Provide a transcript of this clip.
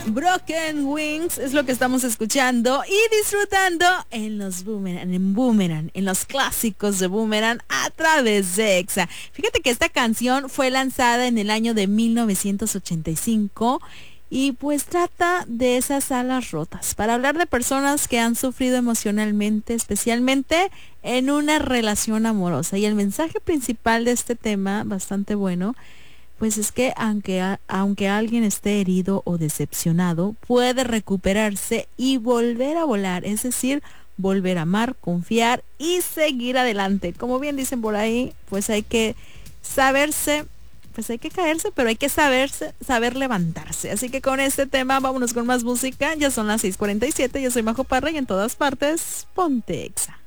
Broken Wings es lo que estamos escuchando y disfrutando en los Boomerang, en los clásicos de Boomerang a través de Exa. Fíjate que esta canción fue lanzada en el año de 1985 y pues trata de esas alas rotas, para hablar de personas que han sufrido emocionalmente, especialmente en una relación amorosa. Y el mensaje principal de este tema, bastante bueno, pues es que aunque alguien esté herido o decepcionado, puede recuperarse y volver a volar, es decir, volver a amar, confiar y seguir adelante. Como bien dicen por ahí, pues hay que saberse, pues hay que caerse, pero hay que saber levantarse. Así que con este tema vámonos con más música. Ya son las 6:47, yo soy Majo Parra y en todas partes, ponte Exa.